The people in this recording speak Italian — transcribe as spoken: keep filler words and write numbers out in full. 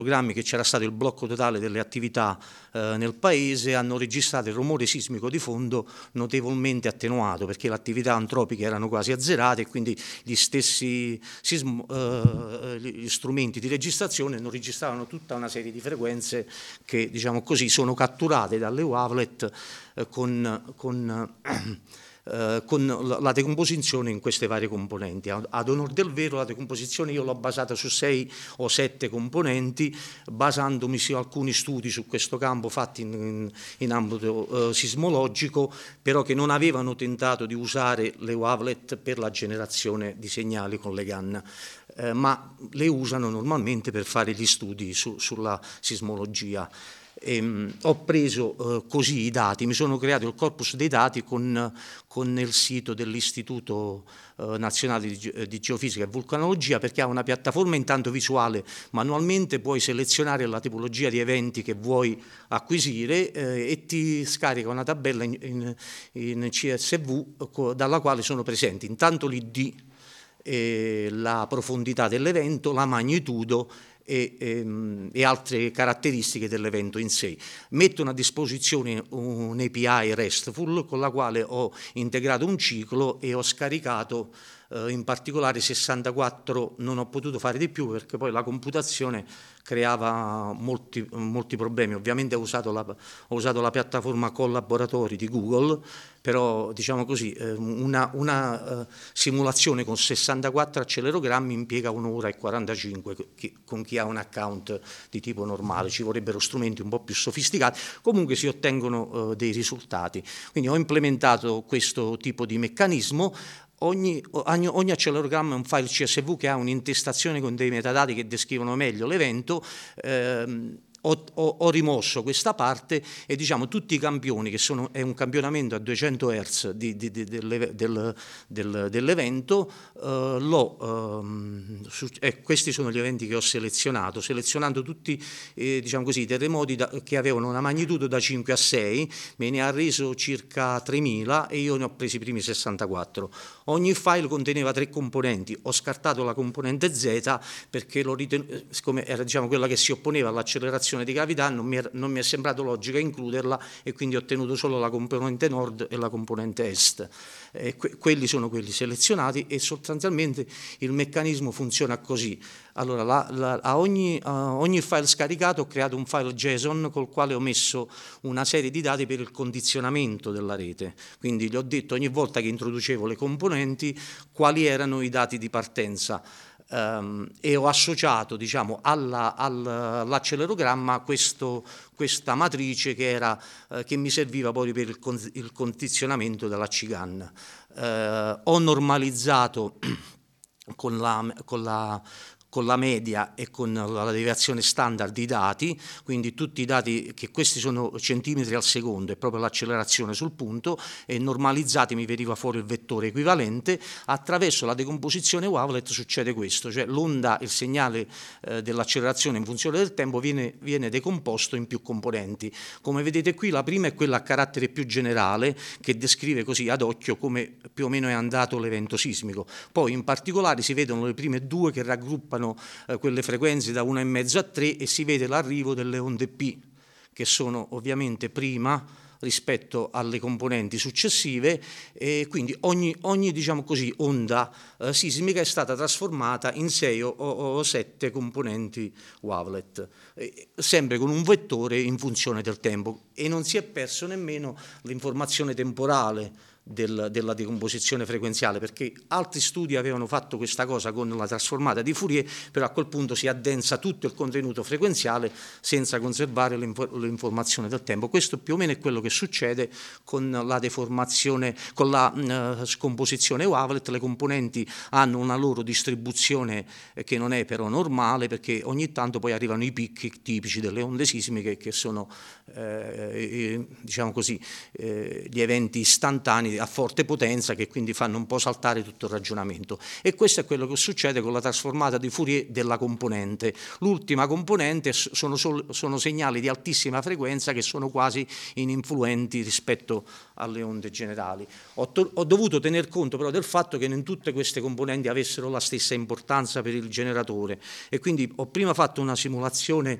programmi che c'era stato il blocco totale delle attività eh, nel paese, hanno registrato il rumore sismico di fondo notevolmente attenuato, perché le attività antropiche erano quasi azzerate e quindi gli stessi sismo, eh, gli strumenti di registrazione non registravano tutta una serie di frequenze che, diciamo così, sono catturate dalle wavelet eh, con, con Eh, con la decomposizione in queste varie componenti. Ad onor del vero, la decomposizione io l'ho basata su sei o sette componenti, basandomi su alcuni studi su questo campo fatti in, in, in ambito eh, sismologico, però che non avevano tentato di usare le wavelet per la generazione di segnali con le GAN. Eh, ma le usano normalmente per fare gli studi su, sulla sismologia. E, ho preso eh, così i dati, mi sono creato il corpus dei dati con, con il sito dell'Istituto eh, Nazionale di, di Geofisica e Vulcanologia, perché ha una piattaforma intanto visuale, manualmente puoi selezionare la tipologia di eventi che vuoi acquisire eh, e ti scarica una tabella in, in, in C S V dalla quale sono presenti intanto l'I D, eh, la profondità dell'evento, la magnitudo E, e, e altre caratteristiche dell'evento in sé. Mettono a disposizione un A P I RESTful con la quale ho integrato un ciclo e ho scaricato eh, in particolare sessantaquattro, non ho potuto fare di più perché poi la computazione creava molti, molti problemi. Ovviamente ho usato, la, ho usato la piattaforma collaboratori di Google, però diciamo così una, una uh, simulazione con sessantaquattro accelerogrammi impiega un'ora e quarantacinque chi, con chi ha un account di tipo normale. Ci vorrebbero strumenti un po' più sofisticati, comunque si ottengono uh, dei risultati. Quindi ho implementato questo tipo di meccanismo. Ogni, ogni accelerogramma è un file C S V che ha un'intestazione con dei metadati che descrivono meglio l'evento. ehm, Ho, ho, ho rimosso questa parte e diciamo tutti i campioni, che sono, è un campionamento a duecento hertz di, di, di, del, del, del, dell'evento, eh, l'ho, ehm, su, eh, questi sono gli eventi che ho selezionato, selezionando tutti eh, diciamo così, terremoti da, che avevano una magnitudo da cinque a sei, me ne ha reso circa tremila e io ne ho presi i primi sessantaquattro. Ogni file conteneva tre componenti, ho scartato la componente Z perché l'ho ritenuto, siccome era diciamo, quella che si opponeva all'accelerazione di gravità, non mi, è, non mi è sembrato logica includerla e quindi ho tenuto solo la componente nord e la componente est. Eh, que quelli sono quelli selezionati e sostanzialmente il meccanismo funziona così. Allora, la, la, a, ogni, a ogni file scaricato ho creato un file JSON col quale ho messo una serie di dati per il condizionamento della rete. Quindi gli ho detto ogni volta che introducevo le componenti quali erano i dati di partenza. Um, e ho associato diciamo, all'accelerogramma all questo, questa matrice che, era, uh, che mi serviva poi per il, con il condizionamento della C GAN. Uh, ho normalizzato con la, con la con la media e con la deviazione standard di dati, quindi tutti i dati, che questi sono centimetri al secondo, è proprio l'accelerazione sul punto, e normalizzati mi veniva fuori il vettore equivalente. Attraverso la decomposizione wavelet succede questo, cioè l'onda, il segnale eh, dell'accelerazione in funzione del tempo viene, viene decomposto in più componenti. Come vedete qui la prima è quella a carattere più generale, che descrive così ad occhio come più o meno è andato l'evento sismico. Poi in particolare si vedono le prime due che raggruppano Eh, quelle frequenze da uno e mezzo a tre e si vede l'arrivo delle onde P, che sono ovviamente prima rispetto alle componenti successive, e quindi ogni, ogni diciamo così, onda eh, sismica è stata trasformata in sei o, o sette componenti wavelet, eh, sempre con un vettore in funzione del tempo, e non si è perso nemmeno l'informazione temporale Del, della decomposizione frequenziale, perché altri studi avevano fatto questa cosa con la trasformata di Fourier, però a quel punto si addensa tutto il contenuto frequenziale senza conservare l'informazione del tempo. Questo più o meno è quello che succede con la deformazione, con la uh, scomposizione wavelet. Le componenti hanno una loro distribuzione eh, che non è però normale, perché ogni tanto poi arrivano i picchi tipici delle onde sismiche, che sono eh, eh, diciamo così eh, gli eventi istantanei segnali a forte potenza che quindi fanno un po' saltare tutto il ragionamento. E questo è quello che succede con la trasformata di Fourier della componente. L'ultima componente sono, sol- sono segnali di altissima frequenza che sono quasi ininfluenti rispetto alle onde generali. Ho, to- ho dovuto tener conto però del fatto che non tutte queste componenti avessero la stessa importanza per il generatore, e quindi ho prima fatto una simulazione